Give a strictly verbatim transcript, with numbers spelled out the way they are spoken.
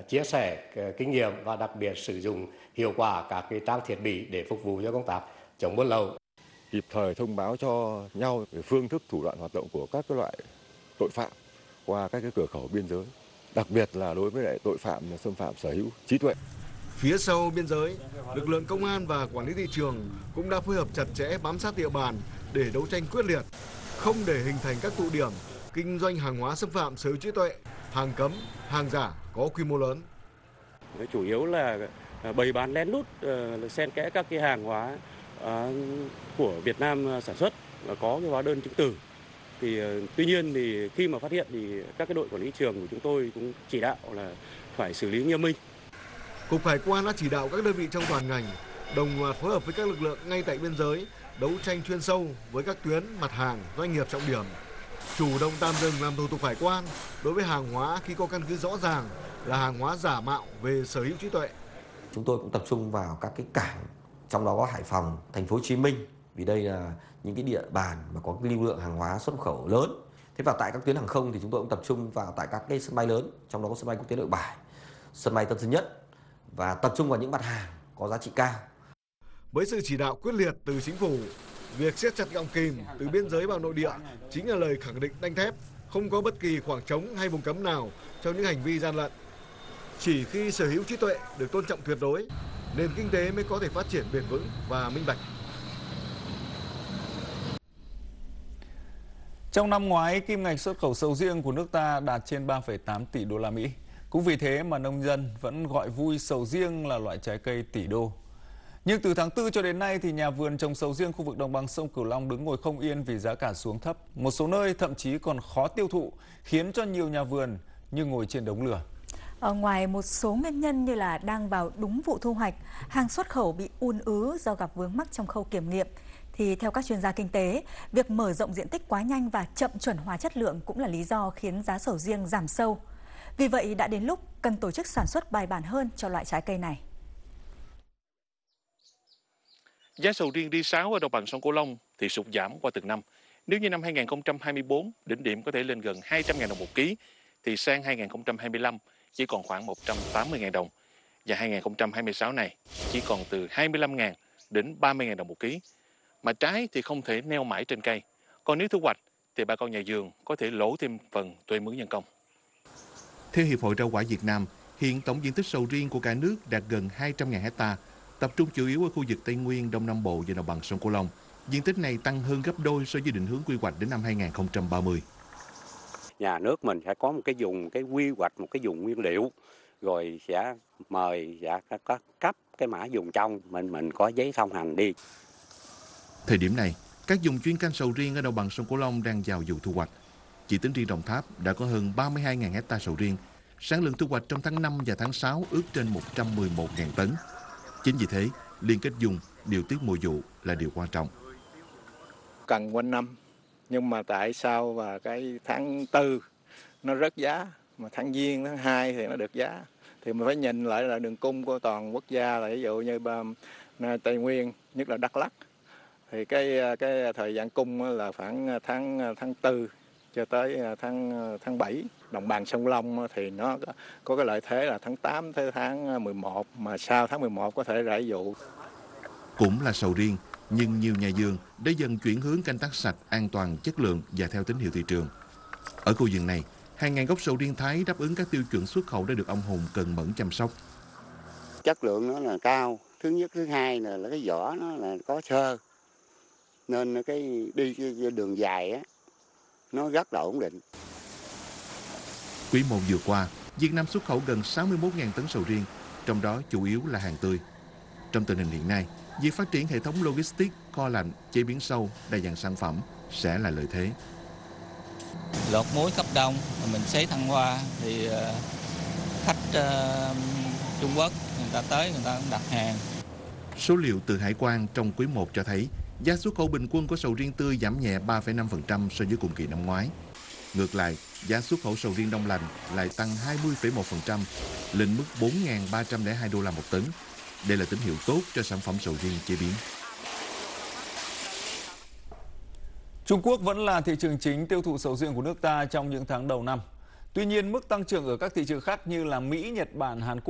chia sẻ kinh nghiệm và đặc biệt sử dụng hiệu quả các cái trang thiết bị để phục vụ cho công tác chống buôn lậu. Kịp thời thông báo cho nhau về phương thức thủ đoạn hoạt động của các cái loại tội phạm qua các cái cửa khẩu biên giới, đặc biệt là đối với lại tội phạm xâm phạm sở hữu trí tuệ. Phía sau biên giới, lực lượng công an và quản lý thị trường cũng đã phối hợp chặt chẽ bám sát địa bàn để đấu tranh quyết liệt, không để hình thành các tụ điểm kinh doanh hàng hóa xâm phạm sở hữu trí tuệ, hàng cấm, hàng giả có quy mô lớn. Chủ yếu là bày bán lén lút, xen kẽ các cái hàng hóa của Việt Nam sản xuất và có cái hóa đơn chứng từ. Thì tuy nhiên thì khi mà phát hiện thì các cái đội quản lý thị trường của chúng tôi cũng chỉ đạo là phải xử lý nghiêm minh. Cục Hải quan đã chỉ đạo các đơn vị trong toàn ngành đồng loạt phối hợp với các lực lượng ngay tại biên giới đấu tranh chuyên sâu với các tuyến mặt hàng doanh nghiệp trọng điểm, chủ động tạm dừng làm thủ tục hải quan đối với hàng hóa khi có căn cứ rõ ràng là hàng hóa giả mạo về sở hữu trí tuệ. Chúng tôi cũng tập trung vào các cái cảng, trong đó có Hải Phòng, Thành phố Hồ Chí Minh, vì đây là những cái địa bàn mà có cái lưu lượng hàng hóa xuất khẩu lớn. Thế và tại các tuyến hàng không thì chúng tôi cũng tập trung vào tại các cái sân bay lớn, trong đó có sân bay quốc tế Nội Bài, sân bay Tân Sơn Nhất, và tập trung vào những mặt hàng có giá trị cao. Với sự chỉ đạo quyết liệt từ chính phủ, việc siết chặt gọng kìm từ biên giới vào nội địa chính là lời khẳng định đanh thép, không có bất kỳ khoảng trống hay vùng cấm nào trong những hành vi gian lận. Chỉ khi sở hữu trí tuệ được tôn trọng tuyệt đối, nền kinh tế mới có thể phát triển bền vững và minh bạch. Trong năm ngoái, kim ngạch xuất khẩu sầu riêng của nước ta đạt trên ba phẩy tám tỷ đô la Mỹ. Cũng vì thế mà nông dân vẫn gọi vui sầu riêng là loại trái cây tỷ đô. Nhưng từ tháng tư cho đến nay thì nhà vườn trồng sầu riêng khu vực đồng bằng sông Cửu Long đứng ngồi không yên vì giá cả xuống thấp. Một số nơi thậm chí còn khó tiêu thụ, khiến cho nhiều nhà vườn như ngồi trên đống lửa. Ở ngoài một số nguyên nhân như là đang vào đúng vụ thu hoạch, hàng xuất khẩu bị ùn ứ do gặp vướng mắc trong khâu kiểm nghiệm, thì theo các chuyên gia kinh tế, việc mở rộng diện tích quá nhanh và chậm chuẩn hóa chất lượng cũng là lý do khiến giá sầu riêng giảm sâu. Vì vậy đã đến lúc cần tổ chức sản xuất bài bản hơn cho loại trái cây này. Giá sầu riêng ri sáu ở đồng bằng sông Cửu Long thì sụt giảm qua từng năm. Nếu như năm hai nghìn không trăm hai mươi tư, đỉnh điểm có thể lên gần hai trăm nghìn đồng một ký, thì sang hai nghìn không trăm hai mươi lăm chỉ còn khoảng một trăm tám mươi nghìn đồng. Và hai nghìn không trăm hai mươi sáu này chỉ còn từ hai mươi lăm nghìn đến ba mươi nghìn đồng một ký. Mà trái thì không thể neo mãi trên cây. Còn nếu thu hoạch thì bà con nhà vườn có thể lỗ thêm phần thuê mướn nhân công. Theo Hiệp hội Rau quả Việt Nam, hiện tổng diện tích sầu riêng của cả nước đạt gần hai trăm nghìn hecta, tập trung chủ yếu ở khu vực Tây Nguyên, Đông Nam Bộ và đồng bằng sông Cửu Long. Diện tích này tăng hơn gấp đôi so với định hướng quy hoạch đến năm hai nghìn không trăm ba mươi. Nhà nước mình sẽ có một cái vùng, cái quy hoạch, một cái vùng nguyên liệu, rồi sẽ mời và các cấp cái mã vùng trong, mình mình có giấy thông hành đi. Thời điểm này, các vùng chuyên canh sầu riêng ở đồng bằng sông Cửu Long đang vào vụ thu hoạch. Chỉ tính riêng Đồng Tháp đã có hơn ba mươi hai nghìn hecta sầu riêng. Sản lượng thu hoạch trong tháng năm và tháng sáu ước trên một trăm mười một nghìn tấn. Chính vì thế, liên kết vùng, điều tiết mùa vụ là điều quan trọng. Cần quanh năm, nhưng mà tại sao và cái tháng tư nó rớt giá, mà tháng giêng, tháng hai thì nó được giá. Thì mình phải nhìn lại là đường cung của toàn quốc gia, là ví dụ như Tây Nguyên, nhất là Đắk Lắk. Thì cái cái thời gian cung là khoảng tháng tháng tư cho tới tháng tháng bảy. Đồng bằng sông Long thì nó có cái lợi thế là tháng tám tới tháng mười một, mà sau tháng mười một có thể rải vụ. Cũng là sầu riêng, nhưng nhiều nhà vườn đã dần chuyển hướng canh tác sạch, an toàn, chất lượng và theo tín hiệu thị trường. Ở khu vườn này, hàng ngàn gốc sầu riêng Thái đáp ứng các tiêu chuẩn xuất khẩu đã được ông Hùng cần mẫn chăm sóc. Chất lượng nó là cao, thứ nhất, thứ hai là, là cái vỏ nó là có xơ, nên cái đi cái đường dài á, nó rất là ổn định. Quý một vừa qua, Việt Nam xuất khẩu gần sáu mươi mốt nghìn tấn sầu riêng, trong đó chủ yếu là hàng tươi. Trong tình hình hiện nay, việc phát triển hệ thống logistics, kho lạnh, chế biến sâu, đa dạng sản phẩm sẽ là lợi thế. Lọt muối cấp đông, mình sấy thăng hoa thì khách uh, Trung Quốc người ta tới người ta cũng đặt hàng. Số liệu từ Hải quan trong quý một cho thấy giá xuất khẩu bình quân của sầu riêng tươi giảm nhẹ ba phẩy năm phần trăm so với cùng kỳ năm ngoái. Ngược lại, giá xuất khẩu sầu riêng đông lạnh lại tăng hai mươi phẩy một phần trăm lên mức bốn nghìn ba trăm lẻ hai đô la một tấn. Đây là tín hiệu tốt cho sản phẩm sầu riêng chế biến. Trung Quốc vẫn là thị trường chính tiêu thụ sầu riêng của nước ta trong những tháng đầu năm. Tuy nhiên, mức tăng trưởng ở các thị trường khác như là Mỹ, Nhật Bản, Hàn Quốc